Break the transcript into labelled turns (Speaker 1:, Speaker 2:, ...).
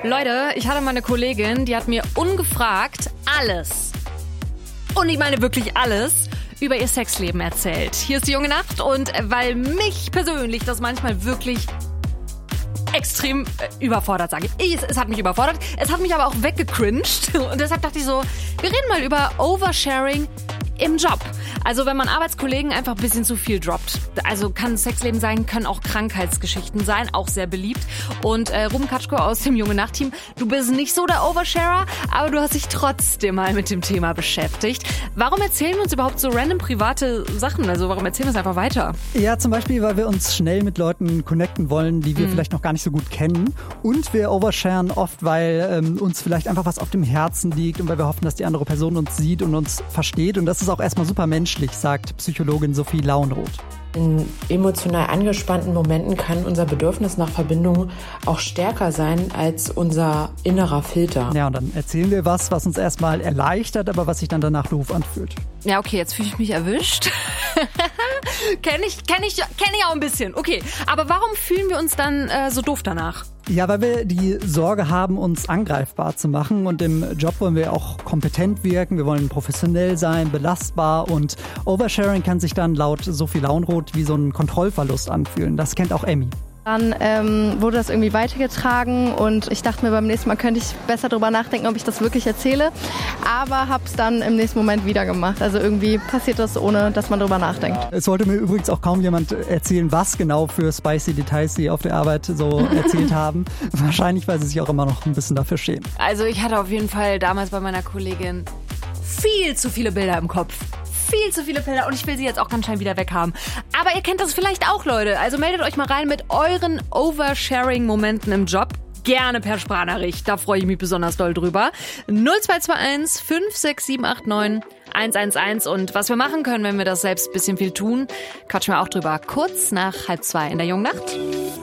Speaker 1: Leute, ich hatte mal eine Kollegin, die hat mir ungefragt alles, und ich meine wirklich alles, über ihr Sexleben erzählt. Hier ist die junge Nacht und weil mich persönlich das manchmal wirklich extrem überfordert, sage ich. Es hat mich überfordert, es hat mich aber auch weggecringed und deshalb dachte ich so, wir reden mal über Oversharing im Job. Also wenn man Arbeitskollegen einfach ein bisschen zu viel droppt. Also kann Sexleben sein, können auch Krankheitsgeschichten sein, auch sehr beliebt. Und Ruben Katschko aus dem Junge Nacht-Team, du bist nicht so der Oversharer, aber du hast dich trotzdem mal mit dem Thema beschäftigt. Warum erzählen wir uns überhaupt so random private Sachen? Also warum erzählen wir es einfach weiter?
Speaker 2: Ja, zum Beispiel, weil wir uns schnell mit Leuten connecten wollen, die wir vielleicht noch gar nicht so gut kennen. Und wir oversharen oft, weil uns vielleicht einfach was auf dem Herzen liegt und weil wir hoffen, dass die andere Person uns sieht und uns versteht. Und das ist auch erstmal super menschlich, sagt Psychologin Sophie Launroth.
Speaker 3: In emotional angespannten Momenten kann unser Bedürfnis nach Verbindung auch stärker sein als unser innerer Filter.
Speaker 2: Ja, und dann erzählen wir was uns erstmal erleichtert, aber was sich dann danach doof anfühlt.
Speaker 1: Ja, okay, jetzt fühle ich mich erwischt. Kenn ich auch ein bisschen. Okay, aber warum fühlen wir uns dann so doof danach?
Speaker 2: Ja, weil wir die Sorge haben, uns angreifbar zu machen, und im Job wollen wir auch kompetent wirken, wir wollen professionell sein, belastbar, und Oversharing kann sich dann laut Sophie Launroth wie so ein Kontrollverlust anfühlen. Das kennt auch Emmy.
Speaker 4: Dann wurde das irgendwie weitergetragen und ich dachte mir, beim nächsten Mal könnte ich besser drüber nachdenken, ob ich das wirklich erzähle, aber habe es dann im nächsten Moment wieder gemacht. Also irgendwie passiert das, ohne dass man drüber nachdenkt.
Speaker 2: Es wollte mir übrigens auch kaum jemand erzählen, was genau für spicy Details sie auf der Arbeit so erzählt haben. Wahrscheinlich, weil sie sich auch immer noch ein bisschen dafür schämen.
Speaker 1: Also ich hatte auf jeden Fall damals bei meiner Kollegin viel zu viele Bilder im Kopf. Viel zu viele Bilder und ich will sie jetzt auch ganz schnell wieder weghaben. Aber ihr kennt das vielleicht auch, Leute. Also meldet euch mal rein mit euren Oversharing-Momenten im Job. Gerne per Sprachnachricht, da freue ich mich besonders doll drüber. 0221 56789 111. Und was wir machen können, wenn wir das selbst ein bisschen viel tun, quatschen wir auch drüber. Kurz nach 1:30 in der Jungen Nacht.